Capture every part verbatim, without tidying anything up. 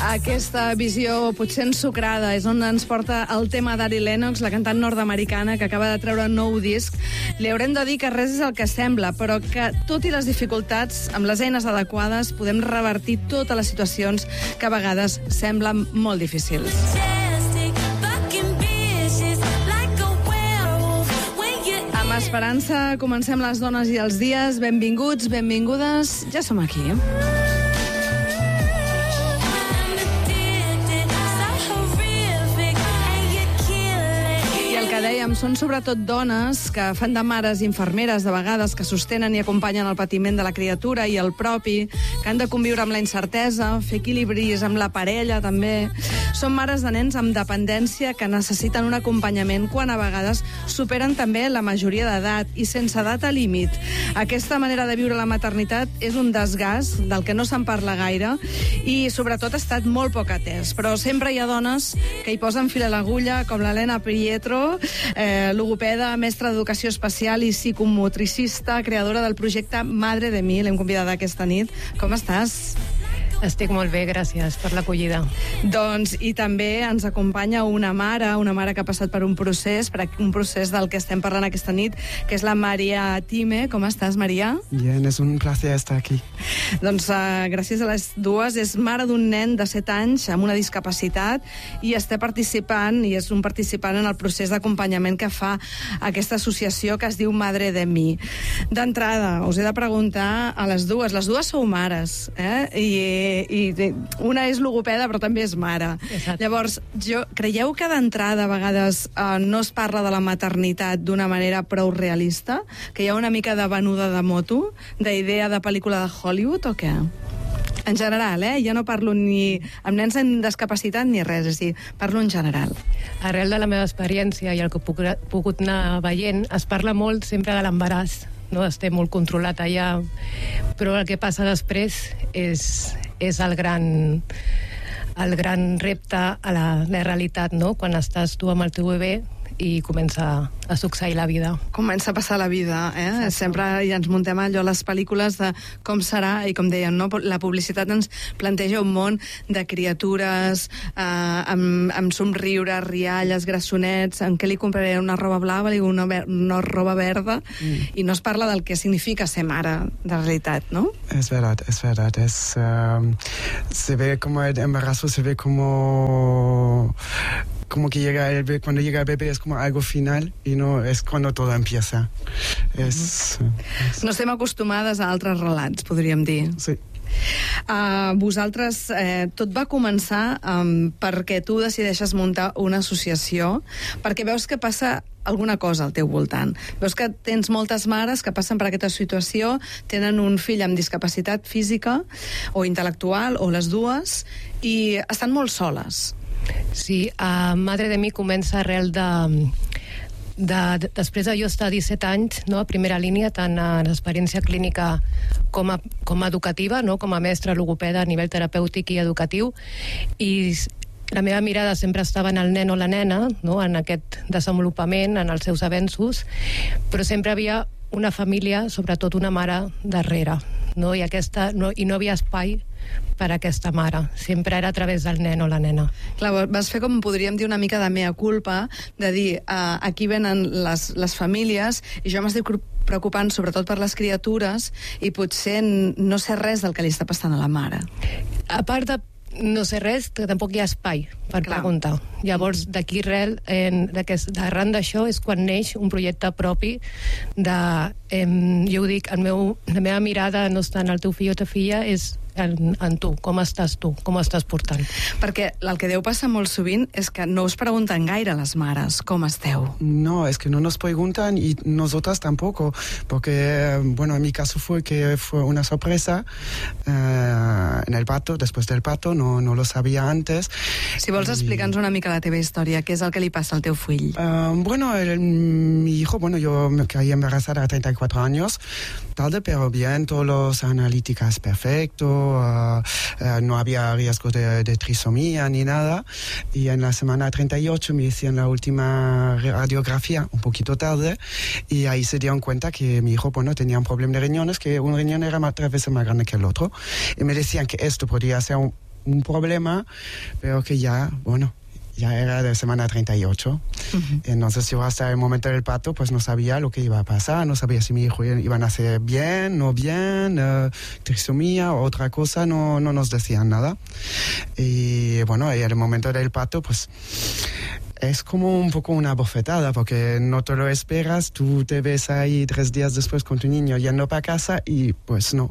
Aquesta visió potser ensucrada és on ens porta el tema d'Ari Lennox, la cantant nord-americana que acaba de treure un nou disc. Li haurem de dir que res és el que sembla, però que, tot i les dificultats, amb les eines adequades, podem revertir totes les situacions que a vegades semblen molt difícils. Amb esperança comencem les dones i els dies. Benvinguts, benvingudes, ja som aquí. Dèiem, són sobretot dones que fan de mares i infermeres, de vegades, que sostenen i acompanyen el patiment de la criatura i el propi, que han de conviure amb la incertesa, fer equilibris amb la parella, també. Són mares de nens amb dependència que necessiten un acompanyament quan a vegades superen també la majoria d'edat i sense data límit. Aquesta manera de viure la maternitat és un desgast del que no se'n parla gaire i, sobretot, ha estat molt poc atès. Però sempre hi ha dones que hi posen fil a l'agulla, com l'Helena Pietro, Eh, logopeda, mestra d'educació especial i psicomotricista, creadora del projecte Madre de Mi. L'hem convidada aquesta nit. Com estàs? Estic molt bé, gràcies per l'acollida. Doncs, i també ens acompanya una mare, una mare que ha passat per un procés, per un procés del que estem parlant aquesta nit, que és la Maria Time. Com estàs, Maria? Bien, és un placer estar aquí. Doncs uh, gràcies a les dues. És mare d'un nen de set anys amb una discapacitat i està participant, i és un participant en el procés d'acompanyament que fa aquesta associació que es diu Madre de Mi. D'entrada, us he de preguntar a les dues. Les dues sou mares, eh? I i una és logopeda però també és mare. Exacte. Llavors, jo, creieu que d'entrada a vegades eh, no es parla de la maternitat d'una manera prou realista? Que hi ha una mica de venuda de moto, d'idea de pel·lícula de Hollywood o què? En general, eh? Jo no parlo ni amb nens amb discapacitat ni res, és a dir, parlo en general. Arrel de la meva experiència i el que puc, puc anar veient, es parla molt sempre de l'embaràs, no? Estem molt controlat allà, però el que passa després és, és el gran el gran repte a la, la realitat, no? Quan estàs tu amb el teu bebè i comença a succeir la vida. Comença a passar la vida, eh? Exacte. Sempre ja ens muntem allò les pel·lícules de com serà, i com deien, no? La publicitat ens planteja un món de criatures eh, amb, amb somriure, rialles, grassonets, en què li compraré una roba blava, li diu una, ver una roba verda, mm. i no es parla del que significa ser mare de realitat, ¿no? Es verdad, es verdad. Es, uh, se ve como el embarazo, se ve como... como que llega el bebé, cuando llega el bebé es como algo final y no es cuando todo empieza. Es, mm-hmm. es... No estem acostumades a altres relats, podríem dir. Sí. Uh, vosaltres, eh, tot va començar um, perquè tu decideixes muntar una associació, perquè veus que passa alguna cosa al teu voltant. Veus que tens moltes mares que passen per aquesta situació, tenen un fill amb discapacitat física o intel·lectual, o les dues, i estan molt soles. Sí, a Madre de Mi comença arrel de... De, de, després de jo estar disset anys, no, a primera línia, tant en experiència clínica com a, com a educativa, no, com a mestra logopeda a nivell terapèutic i educatiu, i la meva mirada sempre estava en el nen o la nena, no, en aquest desenvolupament, en els seus avenços, però sempre havia una família, sobretot una mare, darrere, no, i, aquesta, no, i no havia espai per a aquesta mare. Sempre era a través del nen o la nena. Clar, vas fer, com podríem dir, una mica de mea culpa, de dir, uh, aquí venen les, les famílies i jo m'estic preocupant sobretot per les criatures i potser no sé res del que li està passant a la mare. A part de no sé res, que tampoc hi ha espai per Clar. preguntar. Llavors, d'aquí arrel, arran d'això és quan neix un projecte propi de, eh, jo ho dic, el meu, la meva mirada no està en el teu fill o ta filla, és en, en tu, com estàs tu, com estàs portant. Perquè el que deu passar molt sovint és que no us pregunten gaire les mares com esteu. No, es que no nos preguntan y nosotras tampoco, porque, bueno, en mi caso fue que fue una sorpresa eh, en el parto, después del parto, no, no lo sabía antes. Si vols explica'ns una mica la teva història, què és el que li passa al teu fill? Uh, bueno, el, mi hijo, bueno, yo me caí embarazada a treinta y cuatro años, tarde pero bien, todas las analíticas perfecto, uh, uh, no había riesgo de, de trisomía ni nada, y en la semana treinta y ocho me hicieron la última radiografía, un poquito tarde, y ahí se dieron cuenta que mi hijo, bueno, tenía un problema de riñones, que un riñón era más, tres veces más grande que el otro, y me decían que esto podría ser un un problema, pero que ya, bueno, ya era de semana treinta y ocho. Uh-huh. Entonces yo hasta el momento del parto pues no sabía lo que iba a pasar, no sabía si mi hijo iba a nacer bien, no bien, uh, trisomía o otra cosa, no, no nos decían nada. Y bueno, y en el momento del parto pues es como un poco una bofetada, porque no te lo esperas, tú te ves ahí tres días después con tu niño yendo para casa y pues no.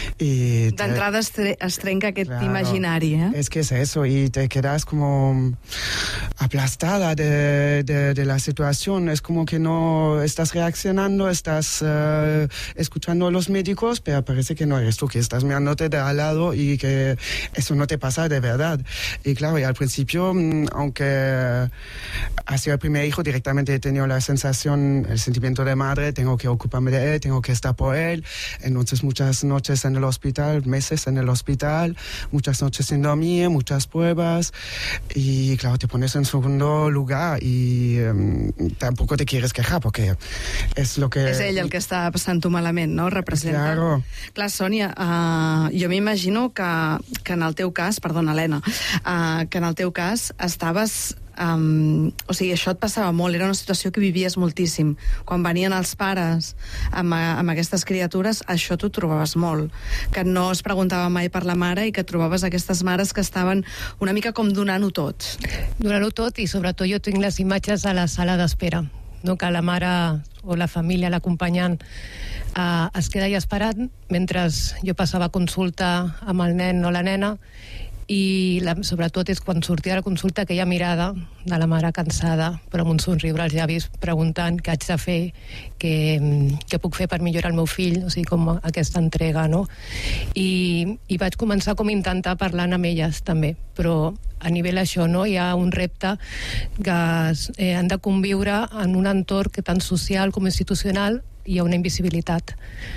Y te... D'entrada es, tre es trenca aquest claro, imaginari, eh? Es que es eso, y te quedas como aplastada de, de, de la situación. Es como que no estás reaccionando, estás uh, escuchando a los médicos, pero parece que no eres tú, que estás mirándote de al lado y que eso no te pasa de verdad. Y claro, y al principio, aunque ha sido el primer hijo, directamente he tenido la sensación, el sentimiento de madre, tengo que ocuparme de él, tengo que estar por él. Entonces muchas noches en el hospital, meses en el hospital, muchas noches sin dormir, muchas pruebas, y claro, te pones en segundo lugar y um, tampoco te quieres quejar, porque és lo que... És ell el que està passant-ho malament, no? Representa. Claro. Clar, Sònia, uh, jo m'imagino que, que en el teu cas, perdona, Helena, uh, que en el teu cas estaves... Um, o sigui, això et passava molt, era una situació que vivies moltíssim. Quan venien els pares amb, amb aquestes criatures, això t'ho trobaves molt, que no es preguntava mai per la mare i que trobaves aquestes mares que estaven una mica com donant-ho tot. Donant-ho tot, i sobretot jo tinc les imatges a la sala d'espera, no? Que la mare o la família, l'acompanyant, uh, es queda allà esperant mentre jo passava consulta amb el nen o la nena, i la, sobretot és quan sortia de la consulta aquella mirada de la mare cansada però amb un somriure als llavis preguntant què haig de fer, què, què puc fer per millorar el meu fill, o sigui, com aquesta entrega, no? I, i vaig començar com a intentar parlar amb elles també, però a nivell això, no? Hi ha un repte que eh, han de conviure en un entorn que tant social com institucional hi ha una invisibilitat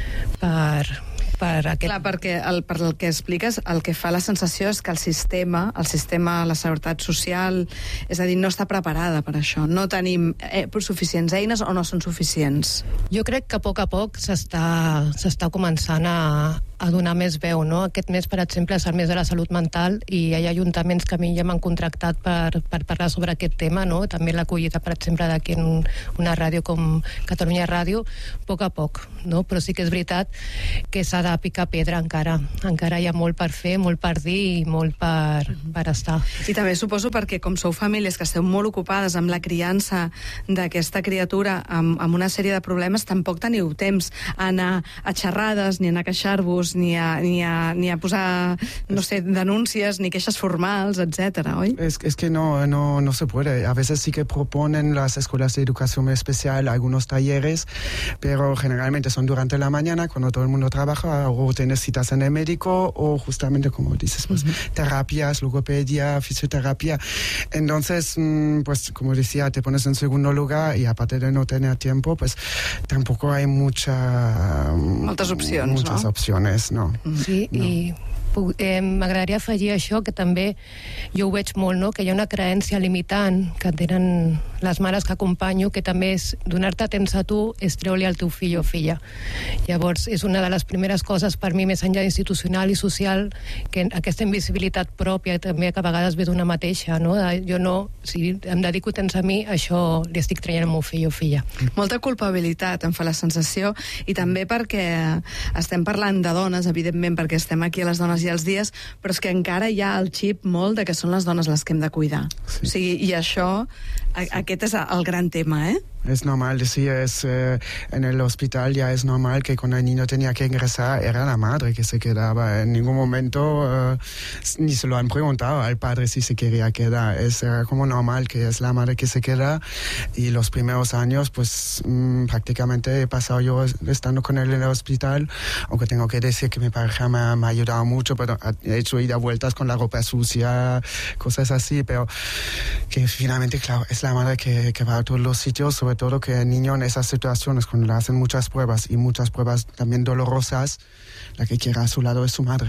per... Per aquest... Clar, perquè el, per el que expliques, el que fa la sensació és que el sistema, el sistema, la seguretat social, és a dir, no està preparada per això. No tenim eh, suficients eines o no són suficients. Jo crec que a poc a poc s'està s'està començant a, a donar més veu, no? Aquest mes, per exemple, és el mes de la salut mental i hi ha ajuntaments que a mi ja m'han contractat per, per parlar sobre aquest tema, no? També l'acollida, per exemple, d'aquí en una ràdio com Catalunya Ràdio, a poc a poc, no? Però sí que és veritat que s'ha de picar pedra encara. Encara hi ha molt per fer, molt per dir i molt per, per estar. I també suposo perquè com sou famílies que esteu molt ocupades amb la criança d'aquesta criatura amb, amb una sèrie de problemes, tampoc teniu temps a anar a xerrades, ni a anar a queixar-vos, ni a, ni, a, ni a posar, no sé, denúncies, ni queixes formals, etcétera, oi? Es, es que no, no, no se puede. A veces sí que proponen las escuelas de educación especial algunos talleres, pero generalmente son durante la mañana, cuando todo el mundo trabaja, o tienes citas en el médico, o justamente, como dices, pues, uh-huh. terapias, logopedia, fisioterapia. Entonces, pues, como decía, te pones en segundo lugar y aparte de no tener tiempo, pues, tampoco hay mucha... Muchas opciones, muchas ¿no? opciones, no. Sí, no. I... Eh, m'agradaria afegir això, que també jo ho veig molt, no? Que hi ha una creença limitant que tenen les mares que acompanyo, que també és donar-te temps a tu és treure-li al teu fill o filla. Llavors és una de les primeres coses per mi, més enllà institucional i social, que aquesta invisibilitat pròpia també que a vegades ve d'una mateixa, no? Jo no, si em dedico temps a mi, això li estic traient al meu fill o filla. Molta culpabilitat em fa la sensació, i també perquè estem parlant de dones, evidentment perquè estem aquí a les dones i els dies, però és que encara hi ha el xip molt de que són les dones les que hem de cuidar. Sí. O sigui, i això, a, aquest és el gran tema, eh? Es normal, sí, es, eh, en el hospital ya es normal que cuando el niño tenía que ingresar era la madre que se quedaba. En ningún momento eh, ni se lo han preguntado al padre si se quería quedar. Es eh, como normal que es la madre que se queda, y los primeros años pues mmm, prácticamente he pasado yo estando con él en el hospital, aunque tengo que decir que mi pareja me ha, me ha ayudado mucho, pero he hecho ida vueltas con la ropa sucia, cosas así, pero que finalmente, claro, es la madre que, que va a todos los sitios, sobre todo que el niño en esas situaciones, cuando le hacen muchas pruebas y muchas pruebas también dolorosas, la que quiera a su lado es su madre.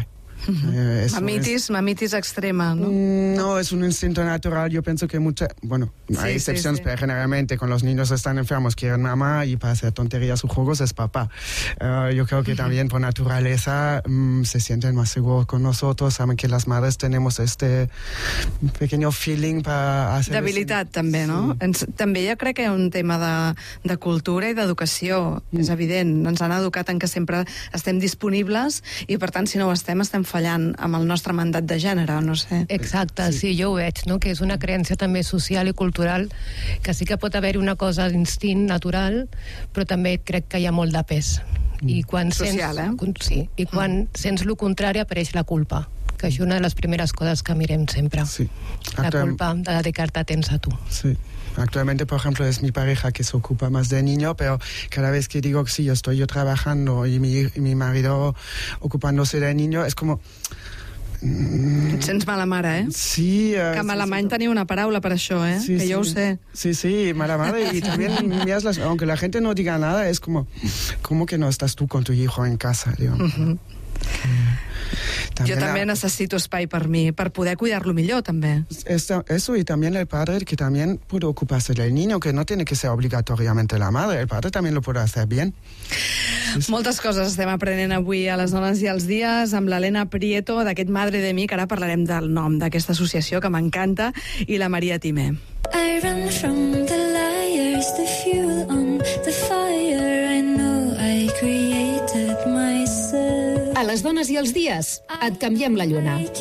Eh, eso Mamitis, es- mamitis extrema, ¿no? Mm, No, es un instinto natural. Yo pienso que mucha, bueno, Sí, hay sí, excepciones, sí. pero generalmente con los niños están enfermos, quieren mamá y para hacer tonterías o juegos es papá. Eh, yo creo que también por naturaleza mm, se sienten más seguros con nosotros, saben que las madres tenemos este pequeño feeling para hacer... D'habilitat, ese- també, no? Sí. Ens, també jo crec que hi ha un tema de, de cultura i d'educació. Mm. És evident, ens han educat en que sempre estem disponibles i, per tant, si no ho estem, estem fallant amb el nostre mandat de gènere, no sé. Exacte, sí. sí, jo ho veig, no? Que és una creença també social i cultural, que sí que pot haver una cosa d'instint natural, però també crec que hi ha molt de pes. I quan Social, sents, eh? Sí, i quan sents el contrari apareix la culpa, que això és una de les primeres coses que mirem sempre. Sí. La Actual- culpa de dedicar-te temps a tu. Sí. Actualmente, por ejemplo, es mi pareja que se ocupa más de niño, pero cada vez que digo que sí, yo estoy yo trabajando y mi, y mi marido ocupándose del niño, es como... Et sents mala mare, eh? Sí. eh, Que en sí, alemany sí. teniu una paraula per això, eh? Sí, que jo ho sí. sé. Sí, sí, mala madre. Y también, miras las- aunque la gente no diga nada, es como, ¿cómo que no estás tú con tu hijo en casa? Digo, Uh-huh. Jo también la- també necessito espai per mi, per poder cuidar-lo millor, també. Esto- eso y también el padre que también puede ocuparse del niño, que no tiene que ser obligatoriamente la madre, el padre también lo puede hacer bien. Moltes coses estem aprenent avui a les dones i als dies amb l'Helena Prieto d'aquest Madre de mi, que ara parlarem del nom d'aquesta associació que m'encanta, i la Maria Timé. I run from the liars, the fuel on the fire. I know I created myself. A les dones i els dies et canviem la lluna.